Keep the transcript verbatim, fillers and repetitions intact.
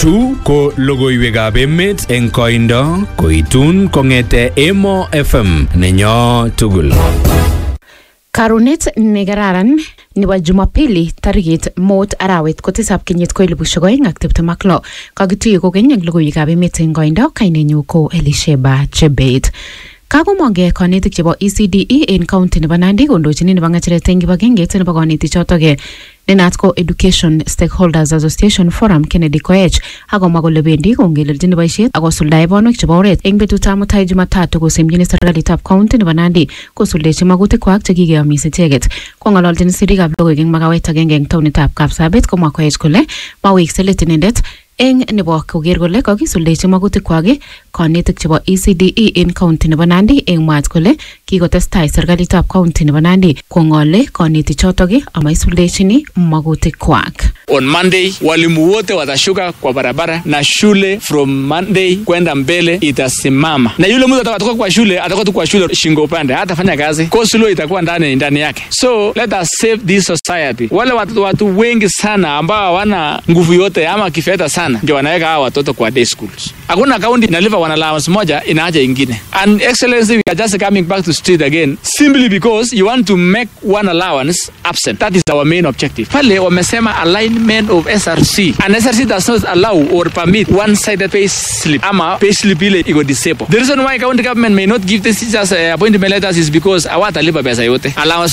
Chu ko logoiwekab emet eng koindo koitun kongete Emo F M nenyo tugul. Karunet negararan nebo Jumapili tarikit mot arawet kotisab kenyit ko elipushek oeng ak tiptem ak lo. Kakituye kokeny ak logoiwekab emet eng koindo, kainenyu ko Elisheba Chebet. Kakomonge kanetik chebo E C D E en county nebo Nandi kondochin nebo ng'echeret eng kibagengeit nebo kanetik chotok nenat ko Education Stakeholders Association Forum Kennedy Koech akomwa kole bendi kongeleljin boisiet akosuldae bonwek chebo oret eng betutab mutai Jumatatu kosimjini serikalitab county nebo Nandi kosuldechi magutikwak chekikeyomis icheket. Kong'ololjin sirikab logoiwek eng makawet agenge eng taonitab Kapsabet komwa Koech kole mawekse let inendet eng nebo koker kole kakisuldechi magutikwak kanetik chebo E C D E en county nebo Nandi eng mwaat kole kikotestai serikalitab county nebo Nandi kong'ole kanetik chotok ama isuldechini magutikwak. On Monday walimu wote watashuka kwa barabara na shule from Monday kwenda mbele itasimama. Na yule mtu atakayotoka kwa shule atakuwa tu kwa shule shingo upande, hatafanya kazi. Kosulo itakuwa ndani ndani yake. So let us save this society. Wale watu, watu wengi sana ambao hawana nguvu yote ama kifedha sana ndio wanaweka hawa watoto kwa day schools. Hakuna kaunti inalipa wana allowance moja inaacha ingine. And excellency, we are just coming back to street again simply because you want to make one allowance absent. That is our main objective. Pale wamesema alignment of S R C. And S R C does not allow or permit one-sided pay slip. Ama pay slip ile iko disabled. The reason why county government may not give this just uh, appointment letters is because hawatalipa pesa yote. Allowance